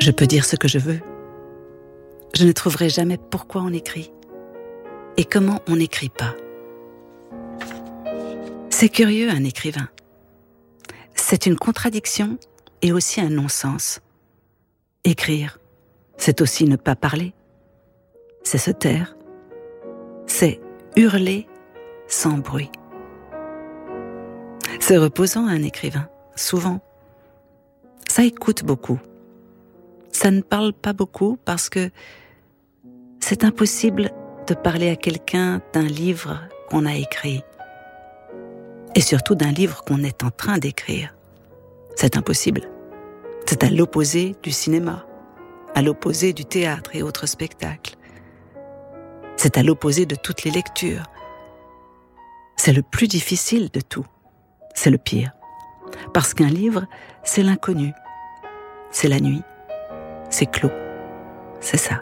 Je peux dire ce que je veux. Je ne trouverai jamais pourquoi on écrit et comment on n'écrit pas. C'est curieux, un écrivain. C'est une contradiction et aussi un non-sens. Écrire, c'est aussi ne pas parler. C'est se taire. C'est hurler sans bruit. C'est reposant, un écrivain, souvent. Ça écoute beaucoup. Ça ne parle pas beaucoup parce que c'est impossible de parler à quelqu'un d'un livre qu'on a écrit. Et surtout d'un livre qu'on est en train d'écrire. C'est impossible. C'est à l'opposé du cinéma, à l'opposé du théâtre et autres spectacles. C'est à l'opposé de toutes les lectures. C'est le plus difficile de tout. C'est le pire. Parce qu'un livre, c'est l'inconnu. C'est la nuit. C'est clos. C'est ça.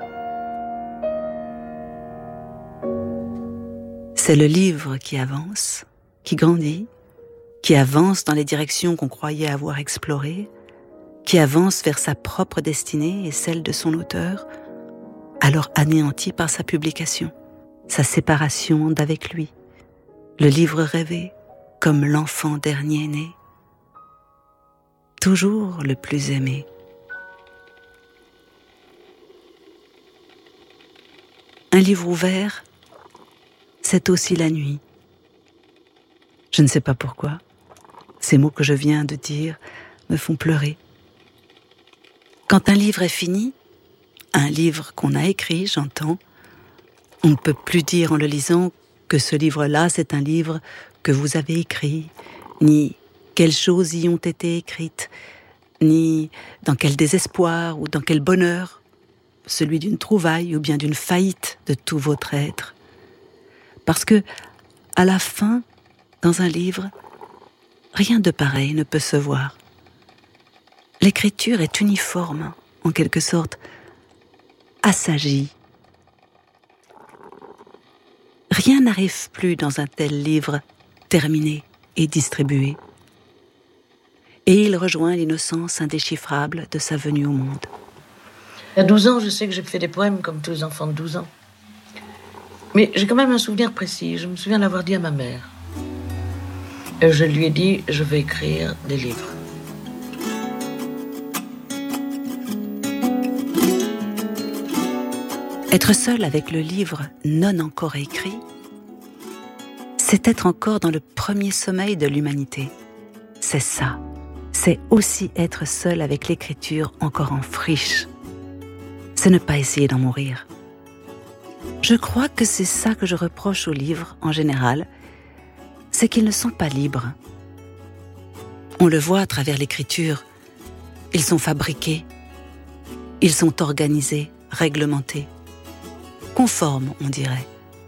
C'est le livre qui avance, qui grandit, qui avance dans les directions qu'on croyait avoir explorées, qui avance vers sa propre destinée et celle de son auteur, alors anéanti par sa publication, sa séparation d'avec lui, le livre rêvé, comme l'enfant dernier né, toujours le plus aimé. Un livre ouvert, c'est aussi la nuit. Je ne sais pas pourquoi. Ces mots que je viens de dire me font pleurer. Quand un livre est fini, un livre qu'on a écrit, j'entends, on ne peut plus dire en le lisant que ce livre-là, c'est un livre que vous avez écrit, ni quelles choses y ont été écrites, ni dans quel désespoir ou dans quel bonheur, celui d'une trouvaille ou bien d'une faillite de tout votre être. Parce que, à la fin, dans un livre, rien de pareil ne peut se voir. L'écriture est uniforme, en quelque sorte, assagie. Rien n'arrive plus dans un tel livre terminé et distribué. Et il rejoint l'innocence indéchiffrable de sa venue au monde. À 12 ans, je sais que j'ai fait des poèmes comme tous les enfants de 12 ans. Mais j'ai quand même un souvenir précis. Je me souviens l'avoir dit à ma mère. Et je lui ai dit, je vais écrire des livres. Être seul avec le livre non encore écrit, c'est être encore dans le premier sommeil de l'humanité. C'est ça. C'est aussi être seul avec l'écriture encore en friche. C'est ne pas essayer d'en mourir. Je crois que c'est ça que je reproche aux livres en général, c'est qu'ils ne sont pas libres. On le voit à travers l'écriture. Ils sont fabriqués. Ils sont organisés, réglementés. Conformes, on dirait.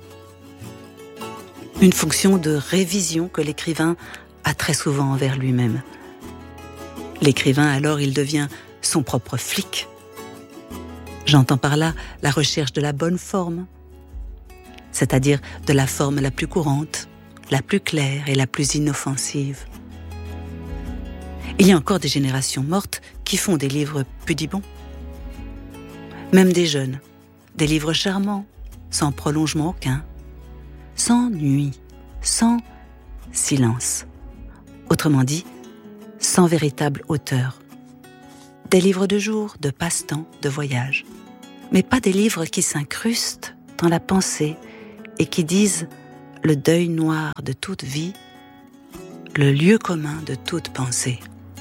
Une fonction de révision que l'écrivain a très souvent envers lui-même. L'écrivain, alors, il devient son propre flic. J'entends par là la recherche de la bonne forme, c'est-à-dire de la forme la plus courante, la plus claire et la plus inoffensive. Il y a encore des générations mortes qui font des livres pudibonds. Même des jeunes, des livres charmants, sans prolongement aucun, sans nuit, sans silence. Autrement dit, sans véritable auteur. Des livres de jour, de passe-temps, de voyage. Mais pas des livres qui s'incrustent dans la pensée et qui disent le deuil noir de toute vie, le lieu commun de toute pensée.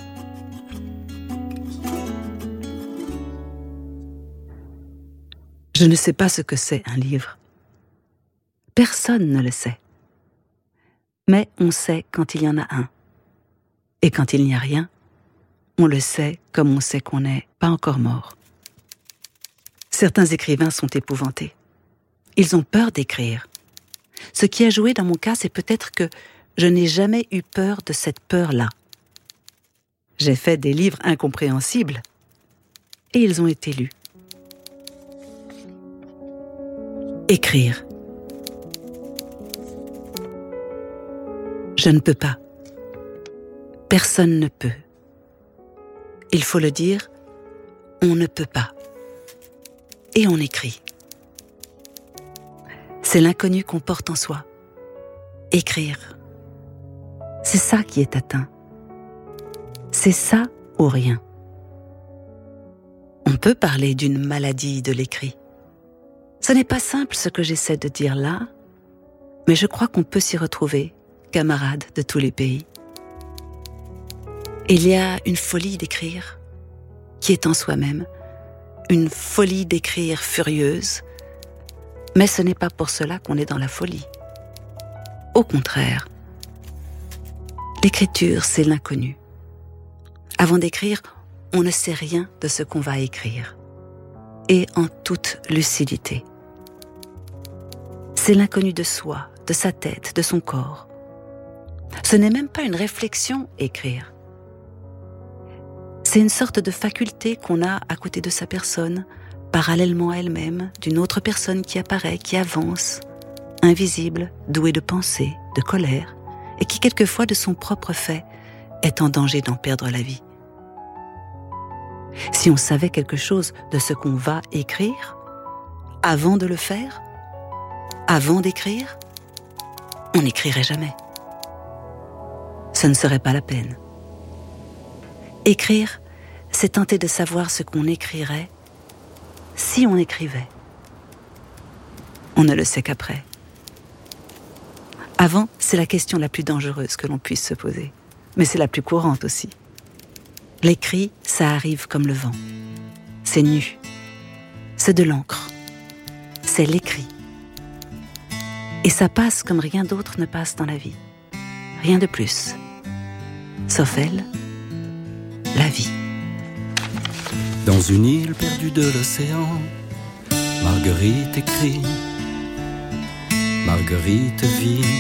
Je ne sais pas ce que c'est un livre. Personne ne le sait. Mais on sait quand il y en a un. Et quand il n'y a rien, on le sait comme on sait qu'on n'est pas encore mort. Certains écrivains sont épouvantés. Ils ont peur d'écrire. Ce qui a joué dans mon cas, c'est peut-être que je n'ai jamais eu peur de cette peur-là. J'ai fait des livres incompréhensibles et ils ont été lus. Écrire. Je ne peux pas. Personne ne peut. Il faut le dire, on ne peut pas. Et on écrit. C'est l'inconnu qu'on porte en soi. Écrire. C'est ça qui est atteint. C'est ça ou rien. On peut parler d'une maladie de l'écrit. Ce n'est pas simple ce que j'essaie de dire là, mais je crois qu'on peut s'y retrouver, camarades de tous les pays. Il y a une folie d'écrire qui est en soi-même, une folie d'écrire furieuse, mais ce n'est pas pour cela qu'on est dans la folie. Au contraire, l'écriture, c'est l'inconnu. Avant d'écrire, on ne sait rien de ce qu'on va écrire, et en toute lucidité. C'est l'inconnu de soi, de sa tête, de son corps. Ce n'est même pas une réflexion, écrire. C'est une sorte de faculté qu'on a à côté de sa personne, parallèlement à elle-même, d'une autre personne qui apparaît, qui avance, invisible, douée de pensée, de colère, et qui quelquefois, de son propre fait, est en danger d'en perdre la vie. Si on savait quelque chose de ce qu'on va écrire, avant de le faire, avant d'écrire, on n'écrirait jamais. Ce ne serait pas la peine. Écrire, c'est tenter de savoir ce qu'on écrirait si on écrivait. On ne le sait qu'après. Avant, c'est la question la plus dangereuse que l'on puisse se poser, mais c'est la plus courante aussi. L'écrit, ça arrive comme le vent. C'est nu. C'est de l'encre. C'est l'écrit. Et ça passe comme rien d'autre ne passe dans la vie. Rien de plus. Sauf elle, la vie. Dans une île perdue de l'océan, Marguerite écrit. Marguerite vit